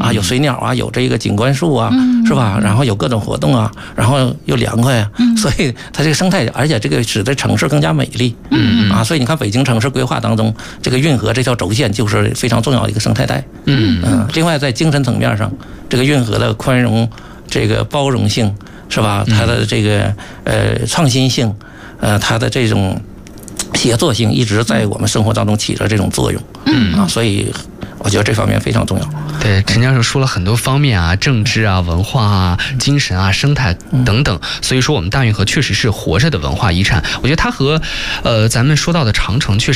啊，有水鸟啊，有这个景观树啊，是吧？然后有各种活动啊，然后又凉快啊，所以它这个生态，而且这个使得城市更加美丽。所以你看北京城市规划当中，这个运河这条轴线就是非常重要的一个生态带。另外在精神层面上，这个运河的宽容、这个包容性，是吧？它的这个创新性，它的这种协作性，一直在我们生活当中起着这种作用。所以我觉得这方面非常重要。 对，陈教授说了很多方面啊，政治啊、文化啊、精神啊、生态等等。所以说，我们大运河确实是活着的文化遗产。我觉得它和咱们说到的长城确实